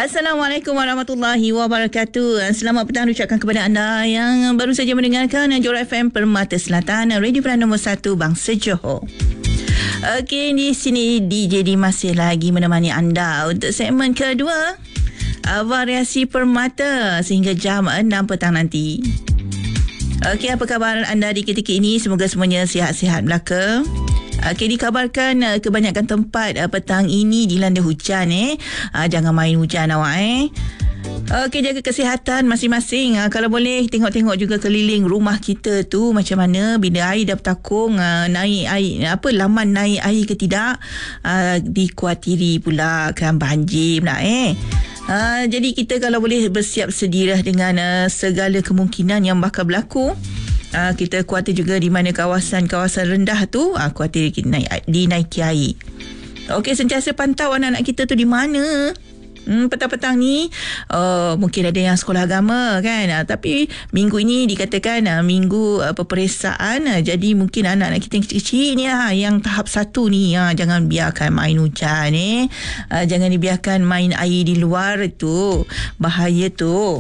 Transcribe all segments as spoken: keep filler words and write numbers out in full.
Assalamualaikum warahmatullahi wabarakatuh. Selamat petang ucapkan kepada anda yang baru saja mendengarkan Johor F M Permata Selatan, radio pilihan nombor satu Bangsa Johor. Okey, di sini D J D masih lagi menemani anda untuk segmen kedua, variasi permata sehingga jam enam petang nanti. Okey, apa khabar anda di ketika ini? Semoga semuanya sihat-sihat belaka. Okey, dikabarkan uh, kebanyakan tempat uh, petang ini dilanda hujan eh. Uh, jangan main hujan awak eh. Okey, jaga kesihatan masing-masing. Uh, kalau boleh tengok-tengok juga keliling rumah kita tu macam mana, bila air dah bertakung, uh, naik air apa laman naik air ke tidak. Uh, dikuatiri pula kan banjir pula eh. Uh, jadi kita kalau boleh bersiap sedialah dengan uh, segala kemungkinan yang bakal berlaku. Uh, kita kuatir juga di mana kawasan-kawasan rendah tu, uh, kuatir naik, dinaiki air. Okey, sentiasa pantau anak-anak kita tu di mana. Hmm, petang-petang ni uh, mungkin ada yang sekolah agama kan, uh, tapi minggu ini dikatakan uh, minggu uh, peperiksaan, uh, jadi mungkin anak-anak kita yang kecil-kecil ni lah, yang tahap satu ni, uh, jangan biarkan main hujan eh. uh, jangan dibiarkan main air di luar, tu bahaya tu.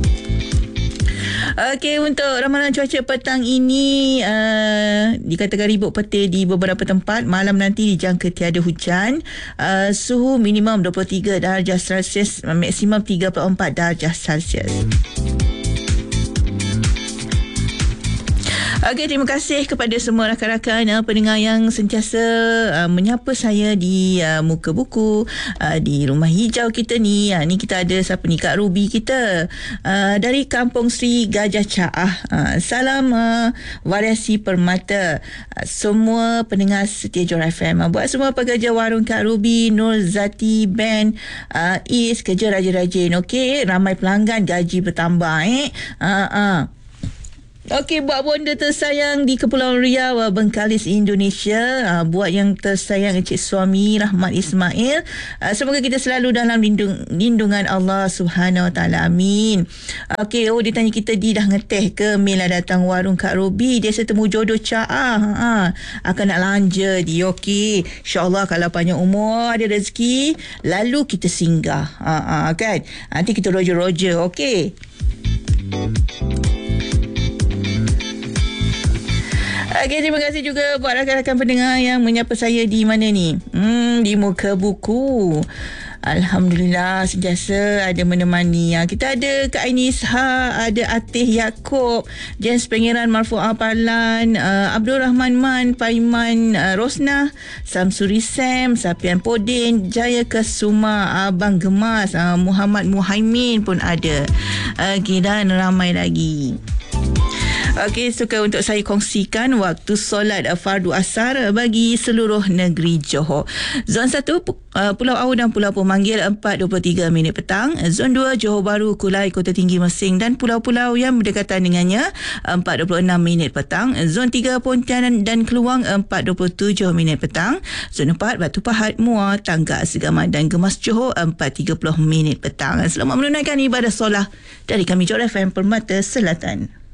Okey, untuk ramalan cuaca petang ini uh, dikatakan ribut petir di beberapa tempat. Malam nanti dijangka tiada hujan. Uh, suhu minimum dua puluh tiga darjah Celsius, maksimum tiga puluh empat darjah Celsius. Okey, terima kasih kepada semua rakan-rakan uh, pendengar yang sentiasa uh, menyapa saya di uh, muka buku, uh, di rumah hijau kita ni. Uh, ni kita ada siapa ni? Kak Ruby kita uh, dari Kampung Sri Gajah Caah. Uh, salam uh, variasi permata. Uh, semua pendengar setia Johor F M. Uh, buat semua pekerja warung Kak Ruby, Nur Zati, Ben, uh, Is, kerja rajin-rajin. Okey, ramai pelanggan, gaji bertambah eh. Uh, uh. Okey, buat bonda tersayang di Kepulauan Riau, Bengkalis, Indonesia. Uh, buat yang tersayang Encik Suami Rahmat Ismail. Uh, semoga kita selalu dalam lindung, lindungan Allah Subhanahu Wa Taala. Amin. Okey, oh dia tanya kita, di dah ngeteh ke? Mila datang warung Kak Robi. Dia setemu jodoh Caah. Ha, akan nak lanja dia. Okey, insyaAllah kalau panjang umur, ada rezeki, lalu kita singgah. Ha, ha, kan? Nanti kita roger-roger. Okey. Okey, terima kasih juga buat rakan-rakan pendengar yang menyapa saya di mana ni? Hmm, di muka buku. Alhamdulillah, sentiasa ada menemani. Kita ada Kak Aini Isha, ada Atih Yaakob, Jens Pengiran, Marfu'ah Parlan, uh, Abdul Rahman Man, Paiman uh, Rosnah, Samsuri Sam, Sapian Podin, Jaya Kesuma, Abang Gemas, uh, Muhammad Muhaimin pun ada. Okay, dan ramai lagi. Okey, suka untuk saya kongsikan waktu solat fardu asar bagi seluruh negeri Johor. Zon satu, Pulau Au dan Pulau Pemanggil empat dua puluh tiga minit petang. Zon dua, Johor Bahru, Kulai, Kota Tinggi Mersing dan pulau-pulau yang berdekatan dengannya empat dua puluh enam minit petang. Zon tiga, Pontianak dan Keluang empat dua puluh tujuh minit petang. Zon empat, Batu Pahat, Muar, Tanggak, Segamat dan Gemas Johor empat tiga puluh minit petang. Selamat menunaikan ibadah solat dari kami Johor F M Permata Selatan.